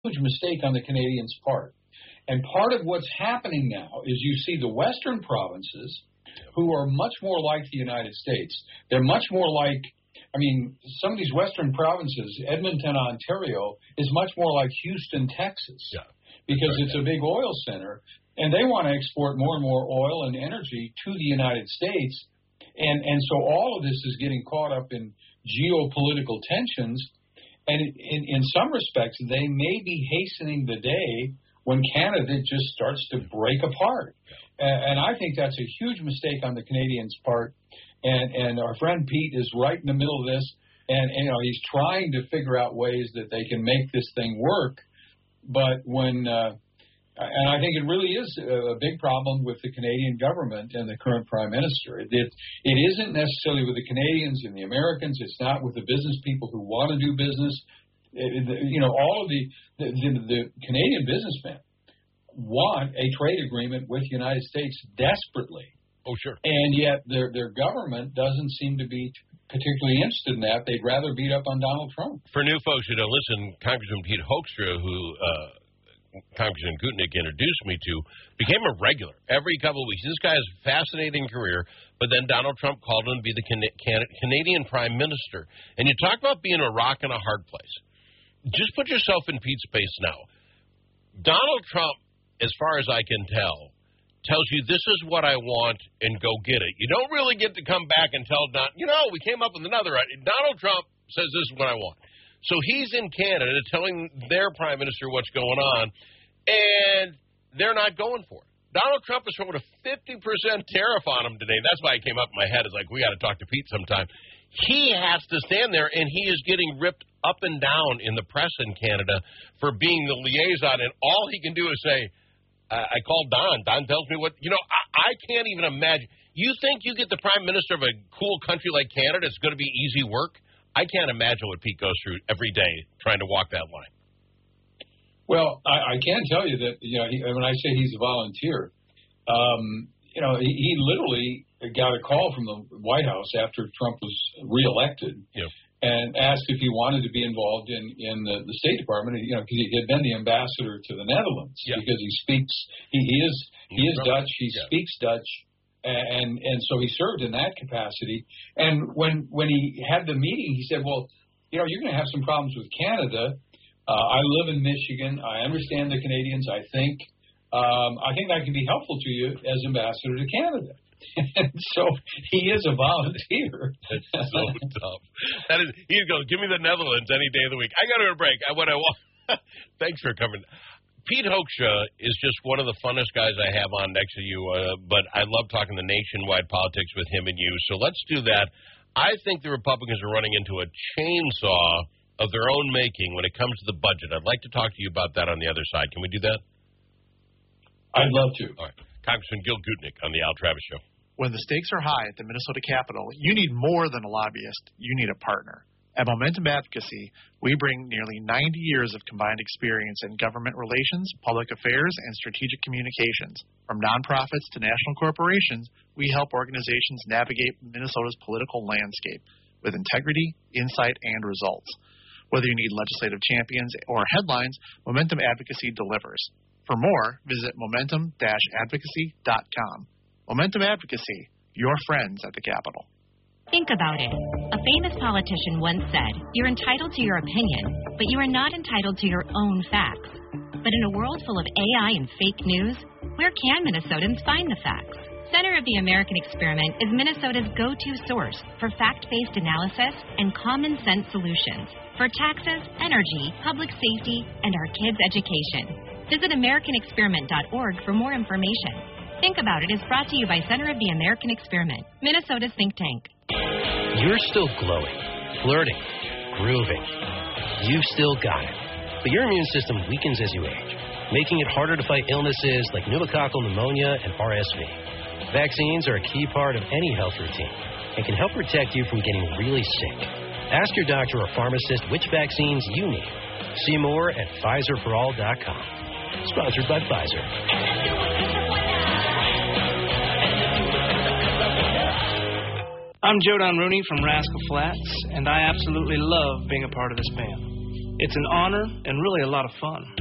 huge mistake on the Canadians' part. And part of what's happening now is you see the western provinces who are much more like the United States. They're much more like, I mean, some of these western provinces, Edmonton, Ontario, is much more like Houston, Texas, because it's a big oil center, and they want to export more and more oil and energy to the United States. And so all of this is getting caught up in geopolitical tensions, and in some respects, they may be hastening the day when Canada just starts to break apart. And I think that's a huge mistake on the Canadians' part. And our friend Pete is right in the middle of this. And you know, he's trying to figure out ways that they can make this thing work. But when, and I think it really is a big problem with the Canadian government and the current Prime Minister. It isn't necessarily with the Canadians and the Americans. It's not with the business people who want to do business. You know, all of the Canadian businessmen want a trade agreement with the United States desperately. Oh, sure. And yet their government doesn't seem to be particularly interested in that. They'd rather beat up on Donald Trump. For new folks who don't listen, Congressman Pete Hoekstra, who Congressman Gutnick introduced me to, became a regular every couple of weeks. This guy has a fascinating career, but then Donald Trump called him to be the Canadian Prime Minister. And you talk about being a rock in a hard place. Just put yourself in Pete's space now. Donald Trump, as far as I can tell, tells you this is what I want and go get it. You don't really get to come back and tell we came up with another idea. Donald Trump says this is what I want. So he's in Canada telling their prime minister what's going on, and they're not going for it. Donald Trump is throwing a 50% tariff on him today. That's why it came up in my head. It's like, we got to talk to Pete sometime. He has to stand there, and he is getting ripped up and down in the press in Canada for being the liaison, and all he can do is say, I called Don. Don tells me what, I can't even imagine. You think you get the prime minister of a cool country like Canada, it's going to be easy work? I can't imagine what Pete goes through every day trying to walk that line. Well, I can tell you that, when I say he's a volunteer, he literally got a call from the White House after Trump was reelected and asked if he wanted to be involved in the State Department, because he had been the ambassador to the Netherlands because he is Dutch, he speaks Dutch. And so he served in that capacity. And when he had the meeting, he said, well, you're going to have some problems with Canada. I live in Michigan. I understand the Canadians. I think that can be helpful to you as ambassador to Canada. And so he is a volunteer. That's so tough. He'd go, give me the Netherlands any day of the week. I got to break. What I want. Thanks for coming. Pete Hoekstra is just one of the funnest guys I have on next to you, but I love talking the nationwide politics with him and you, so let's do that. I think the Republicans are running into a chainsaw of their own making when it comes to the budget. I'd like to talk to you about that on the other side. Can we do that? I'd love to. All right. Congressman Gil Gutnick on the Al Travis Show. When the stakes are high at the Minnesota Capitol, you need more than a lobbyist. You need a partner. At Momentum Advocacy, we bring nearly 90 years of combined experience in government relations, public affairs, and strategic communications. From nonprofits to national corporations, we help organizations navigate Minnesota's political landscape with integrity, insight, and results. Whether you need legislative champions or headlines, Momentum Advocacy delivers. For more, visit momentum-advocacy.com. Momentum Advocacy, your friends at the Capitol. Think about it. A famous politician once said, "You're entitled to your opinion, but you are not entitled to your own facts." But in a world full of AI and fake news, where can Minnesotans find the facts? Center of the American Experiment is Minnesota's go-to source for fact-based analysis and common-sense solutions for taxes, energy, public safety, and our kids' education. Visit AmericanExperiment.org for more information. Think About It is brought to you by Center of the American Experiment, Minnesota's think tank. You're still glowing, flirting, grooving. You've still got it. But your immune system weakens as you age, making it harder to fight illnesses like pneumococcal pneumonia and RSV. Vaccines are a key part of any health routine and can help protect you from getting really sick. Ask your doctor or pharmacist which vaccines you need. See more at PfizerForAll.com. Sponsored by Pfizer. I'm Joe Don Rooney from Rascal Flatts, and I absolutely love being a part of this band. It's an honor and really a lot of fun.